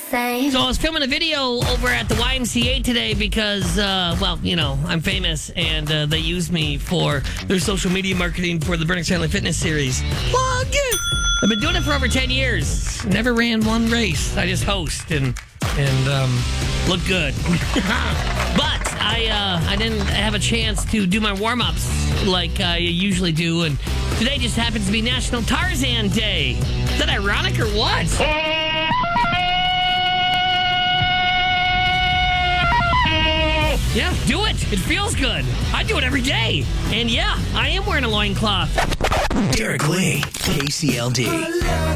same. So I was filming a video over at the YMCA today because, well, you know, I'm famous and they used me for their social media marketing for the Bernie Stanley Fitness Series. Plug it! I've been doing it for over 10 years. Never ran one race. I just host and look good. But I didn't have a chance to do my warm-ups like I usually do, and today just happens to be National Tarzan Day. Is that ironic or what? Yeah, do it. It feels good. I do it every day. And yeah, I am wearing a loincloth. Derek Lee, KCLD.